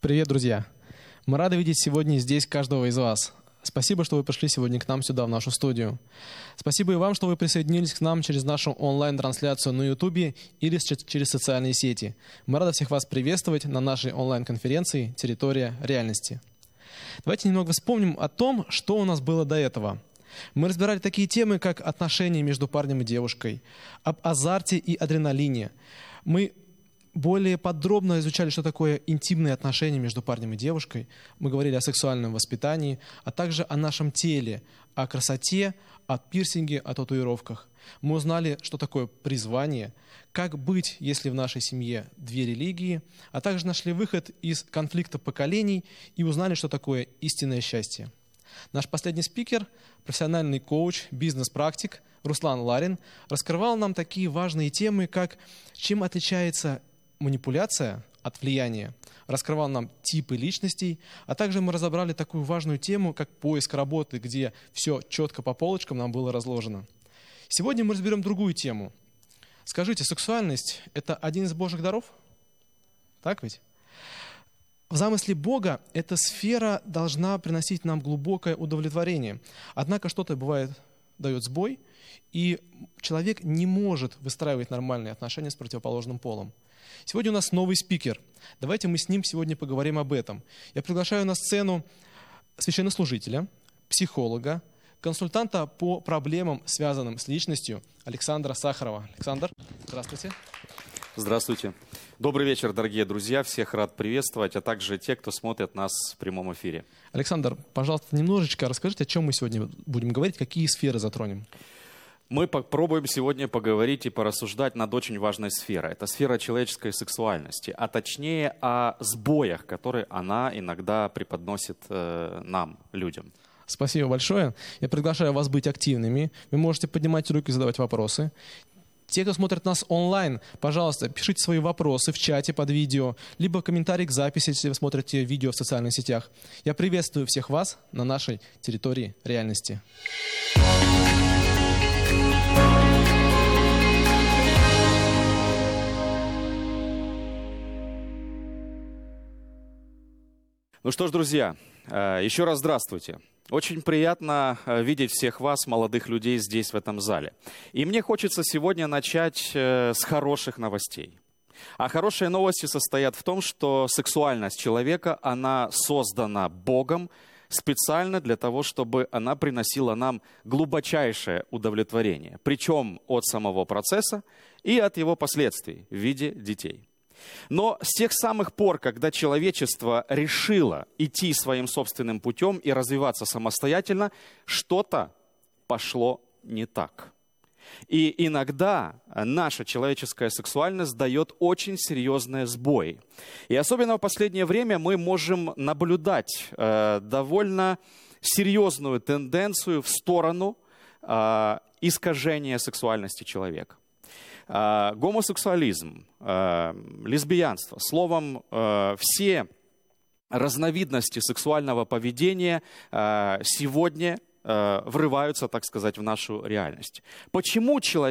Привет, друзья! Мы рады видеть сегодня здесь каждого из вас. Спасибо, что вы пришли сегодня к нам сюда, в нашу студию. Спасибо и вам, что вы присоединились к нам через нашу онлайн-трансляцию на YouTube или через социальные сети. Мы рады всех вас приветствовать на нашей онлайн-конференции «Территория реальности». Давайте немного вспомним о том, что у нас было до этого. Мы разбирали такие темы, как отношения между парнем и девушкой, об азарте и адреналине. Мы более подробно изучали, что такое интимные отношения между парнем и девушкой. Мы говорили о сексуальном воспитании, а также о нашем теле, о красоте, о пирсинге, о татуировках. Мы узнали, что такое призвание, как быть, если в нашей семье две религии, а также нашли выход из конфликта поколений и узнали, что такое истинное счастье. Наш последний спикер, профессиональный коуч, бизнес-практик Руслан Ларин раскрывал нам такие важные темы, как чем отличается манипуляция от влияния, раскрывал нам типы личностей, а также мы разобрали такую важную тему, как поиск работы, где все четко по полочкам нам было разложено. Сегодня мы разберем другую тему. Скажите, сексуальность – это один из Божьих даров? Так ведь? В замысле Бога эта сфера должна приносить нам глубокое удовлетворение. Однако что-то бывает дает сбой, и человек не может выстраивать нормальные отношения с противоположным полом. Сегодня у нас новый спикер. Давайте мы с ним сегодня поговорим об этом. Я приглашаю на сцену священнослужителя, психолога, консультанта по проблемам, связанным с личностью, Александра Сахарова. Александр, здравствуйте. Здравствуйте. Добрый вечер, дорогие друзья. Всех рад приветствовать, а также те, кто смотрит нас в прямом эфире. Александр, пожалуйста, немножечко расскажите, о чем мы сегодня будем говорить, какие сферы затронем. Мы попробуем сегодня поговорить и порассуждать над очень важной сферой. Это сфера человеческой сексуальности, а точнее о сбоях, которые она иногда преподносит нам, людям. Спасибо большое. Я приглашаю вас быть активными. Вы можете поднимать руки и задавать вопросы. Те, кто смотрит нас онлайн, пожалуйста, пишите свои вопросы в чате под видео, либо комментарий к записи, если вы смотрите видео в социальных сетях. Я приветствую всех вас на нашей территории реальности. Ну что ж, друзья, еще раз здравствуйте. Очень приятно видеть всех вас, молодых людей, здесь, в этом зале. И мне хочется сегодня начать с хороших новостей. А хорошие новости состоят в том, что сексуальность человека, она создана Богом специально для того, чтобы она приносила нам глубочайшее удовлетворение. Причем от самого процесса и от его последствий в виде детей. Но с тех самых пор, когда человечество решило идти своим собственным путем и развиваться самостоятельно, что-то пошло не так. И иногда наша человеческая сексуальность дает очень серьезные сбои. И особенно в последнее время мы можем наблюдать довольно серьезную тенденцию в сторону искажения сексуальности человека. Гомосексуализм, лесбиянство, словом, все разновидности сексуального поведения сегодня врываются, так сказать, в нашу реальность. Почему человек